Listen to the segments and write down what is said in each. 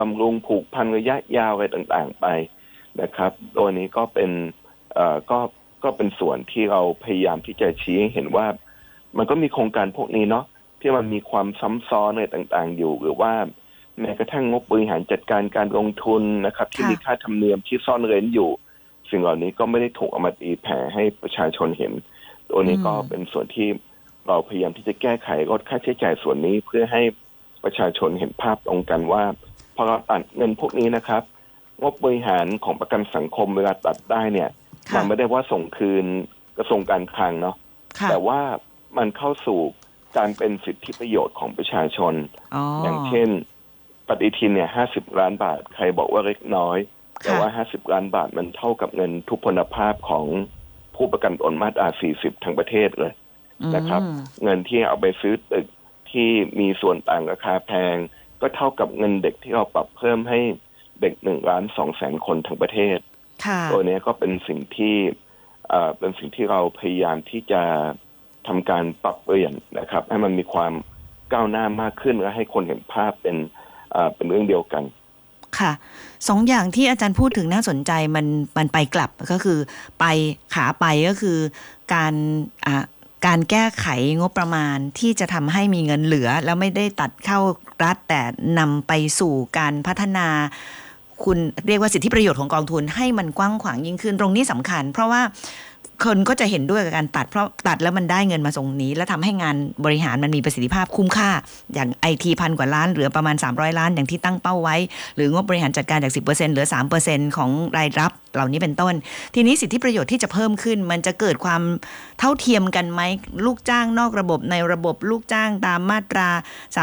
บำรุงผูกพันระยะยาวอะไรต่างๆไปนะครับตัวนี้ก็เป็นก็เป็นส่วนที่เราพยายามที่จะชี้ให้เห็นว่ามันก็มีโครงการพวกนี้เนาะที่มันมีความซ้ำซ้อนอะไรต่างๆอยู่หรือว่าแม้กระทั่งงบบริหารจัดการการลงทุนนะครับที่มีค่าธรรมเนียมที่ซ่อนเร้นอยู่สิ่งเหล่านี้ก็ไม่ได้ถูกเอามาตีแผ่ให้ประชาชนเห็นตัวนี้ก็เป็นส่วนที่เราพยายามที่จะแก้ไขลดค่าใช้จ่ายส่วนนี้เพื่อให้ประชาชนเห็นภาพตรงกันว่าพอเราตัดเงินพวกนี้นะครับงบบริหารของประกันสังคมเวลาตัดได้เนี่ยมันไม่ได้ว่าส่งคืนกระทรวงการคลังเนาะแต่ว่ามันเข้าสู่การเป็นสิทธิประโยชน์ของประชาชน อย่างเช่นปฏิทินเนี่ย50 ล้านบาทใครบอกว่าเล็กน้อยแต่ว่า50 ล้านบาทมันเท่ากับเงินทุพพลภาพของผู้ประกันตนมาตรา40ทั้งประเทศเลยนะครับเงินที่เอาไปซื้อตึกที่มีส่วนต่างราคาแพงก็เท่ากับเงินเด็กที่เราปรับเพิ่มให้เด็ก1,200,000 คนทั้งประเทศตัวนี้ก็เป็นสิ่งที่เราพยายามที่จะทำการปรับเปลี่ยนนะครับให้มันมีความก้าวหน้ามากขึ้นและให้คนเห็นภาพเป็นเรื่องเดียวกันค่ะสองอย่างที่อาจารย์พูดถึงน่าสนใจมันไปกลับก็คือไปขาไปก็คือการแก้ไขงบประมาณที่จะทำให้มีเงินเหลือแล้วไม่ได้ตัดเข้ารัฐแต่นำไปสู่การพัฒนาคุณเรียกว่าสิทธิประโยชน์ของกองทุนให้มันกว้างขวางยิ่งขึ้นตรงนี้สำคัญเพราะว่าคนก็จะเห็นด้วยกับการตัดเพราะตัดแล้วมันได้เงินมาตรงนี้แล้วทำให้งานบริหารมันมีประสิทธิภาพคุ้มค่าอย่าง IT 1,000 กว่าล้านเหลือประมาณ300 ล้านอย่างที่ตั้งเป้าไว้หรืองบบริหารจัดการจาก 10% เหลือ 3% ของรายรับเหล่านี้เป็นต้นทีนี้สิทธิประโยชน์ที่จะเพิ่มขึ้นมันจะเกิดความเท่าเทียมกันไหมลูกจ้างนอกระบบในระบบลูกจ้างตามมาตรา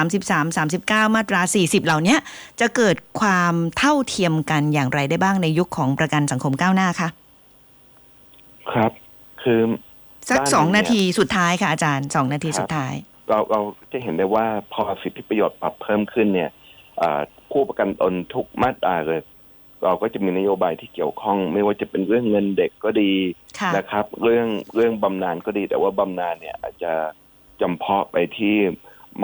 33 39มาตรา40เหล่านี้จะเกิดความเท่าเทียมกันอย่างไรได้บ้างในยุคของประกันสังคมก้าวหน้าคะครับคือสัก2 นาทีสุดท้ายค่ะอาจารย์2 นาทีสุดท้ายเราจะเห็นได้ว่าพอสิทธิประโยชน์ปรับเพิ่มขึ้นเนี่ยผู้ประกันตนทุกมาตราเลยเราก็จะมีนโยบายที่เกี่ยวข้องไม่ว่าจะเป็นเรื่องเงินเด็กก็ดีนะครับเรื่องบำนาญก็ดีแต่ว่าบำนาญเนี่ยอาจจะจำเพาะไปที่ม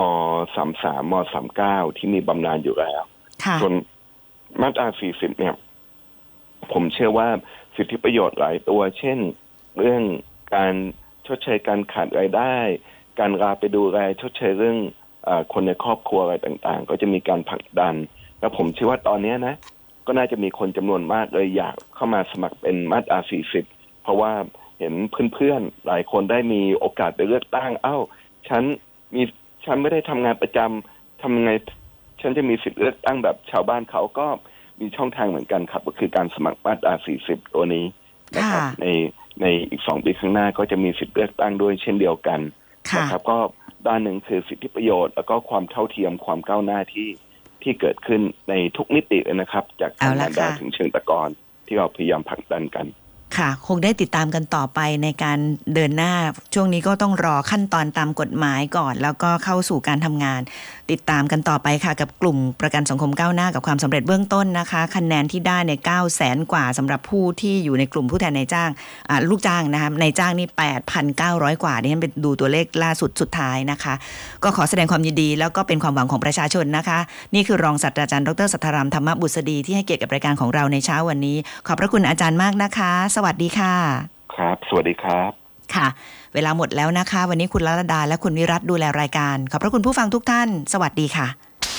.33 ม.39 ที่มีบำนาญอยู่แล้วส่วนมาตรา40เนี่ยผมเชื่อว่าสิทธิประโยชน์หลายตัวเช่นเรื่องการชดเชยการขาดรายได้การลาไปดูแลชดเชยเรื่องคนในครอบครัวอะไรต่างๆก็จะมีการผลักดันและผมเชื่อว่าตอนนี้นะก็น่าจะมีคนจำนวนมากเลยอยากเข้ามาสมัครเป็นมาตรา40เพราะว่าเห็นเพื่อนๆหลายคนได้มีโอกาสไปเลือกตั้งฉันไม่ได้ทำงานประจำทำยังไงฉันจะมีสิทธิ์เลือกตั้งแบบชาวบ้านเขาก็มีช่องทางเหมือนกันครับก็คือการสมัครมาตรา40ตัวนี้นะครับในอีก2 ปีข้างหน้าก็จะมีสิทธิเลือกตั้งด้วยเช่นเดียวกันนะครับก็ด้านหนึ่งคือสิทธิประโยชน์แล้วก็ความเท่าเทียมความก้าวหน้าที่เกิดขึ้นในทุกมิติเลยนะครับจากทางการดาถึงเชิงตะกอนที่เราพยายามผลักดันกันค่ะคงได้ติดตามกันต่อไปในการเดินหน้าช่วงนี้ก็ต้องรอขั้นตอนตามกฎหมายก่อนแล้วก็เข้าสู่การทำงานติดตามกันต่อไปค่ะกับกลุ่มประกันสังคมก้าวหน้ากับความสำเร็จเบื้องต้นนะคะคะแนนที่ได้เนี่ย900,000 กว่าสำหรับผู้ที่อยู่ในกลุ่มผู้แทนนายจ้างลูกจ้างนะคะนายจ้างนี่ 8,900 กว่าดิฉันไปดูตัวเลขล่าสุดสุดท้ายนะคะก็ขอแสดงความยินดีแล้วก็เป็นความหวังของประชาชนนะคะนี่คือรองศาสตราจารย์ดร.สัทธารามธรรมบุษดีที่ให้เกียรติกับรายการของเราในเช้าวันนี้ขอบพระคุณอาจารย์มากนะคะสวัสดีค่ะครับสวัสดีครับค่ะเวลาหมดแล้วนะคะวันนี้คุณลลดาและคุณวิรัตดูแลรายการขอบพระคุณผู้ฟังทุกท่านสวัสดีค่ะ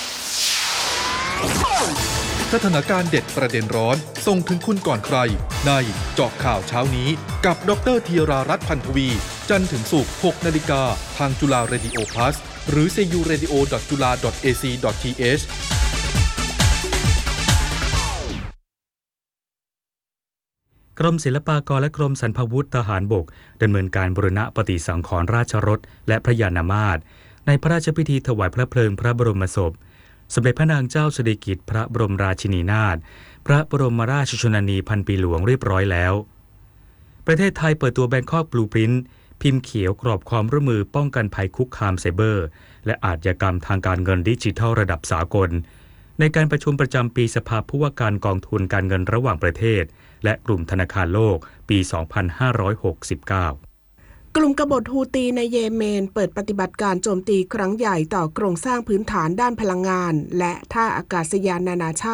สถานการณ์เด็ดประเด็นร้อนส่งถึงคุณก่อนใครในเจาะข่าวเช้านี้กับดร.ธีรารัตน์พันธวีจันทร์ถึงศุกร์ 6 นาฬิกาทางจุฬาเรดิโอพลัสหรือ curadio.jula.ac.th กรมศิลปากรและกรมสรรพาวุธทหารบกดำเนินการบูรณะปฏิสังขรณ์ราชรถและพระยานามาสในพระราชพิธีถวายพระเพลิงพระบรมศพสมเด็จพระนางเจ้าสิริกิติ์พระบรมราชินีนาถพระบรมราชชนนีพันปีหลวงเรียบร้อยแล้วประเทศไทยเปิดตัว Bangkok Blueprint พิมพ์เขียวกรอบความร่วมมือป้องกันภัยคุกคามไซเบอร์และอาชญากรรมทางการเงินดิจิทัลระดับสากลในการประชุมประจำปีสภาผู้ว่าการกองทุนการเงินระหว่างประเทศและกลุ่มธนาคารโลกปี 2569 กลุ่มกบฏฮูตีในเยเมนเปิดปฏิบัติการโจมตีครั้งใหญ่ต่อโครงสร้างพื้นฐานด้านพลังงานและท่าอากาศยานนานาชาติ